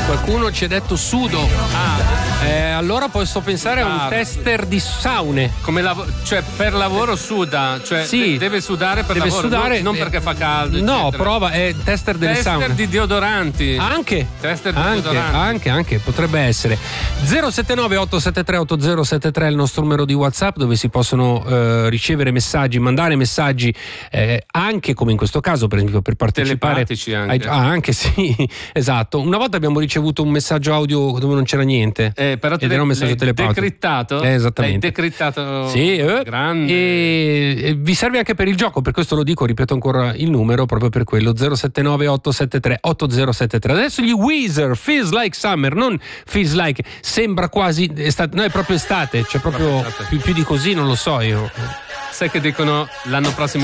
Qualcuno ci ha detto sudo. Allora posso pensare a un tester di saune. Cioè per lavoro suda, cioè sì, deve sudare per deve lavoro, sudare, non perché fa caldo. No, eccetera. prova, è tester delle saune. Tester di deodoranti. Anche. Tester di deodoranti. Anche, potrebbe essere. 079 873 8073 è il nostro numero di WhatsApp, dove si possono ricevere messaggi, mandare messaggi, anche come in questo caso, per esempio, per partecipare. Telepatici anche. Anche sì, esatto. Una volta abbiamo ricevuto un messaggio audio dove non c'era niente. Però ed era un messaggio telepatico. Decrittato? Esattamente. L'hai decrittato. Sì, grande. E vi serve anche per il gioco, per questo lo dico, ripeto ancora il numero, proprio per quello, 079 873 8073. Adesso gli Weezer, Feels Like Summer, non Feels Like, sembra quasi estate, no, è proprio estate, cioè proprio più di così non lo so io. Sai che dicono l'anno prossimo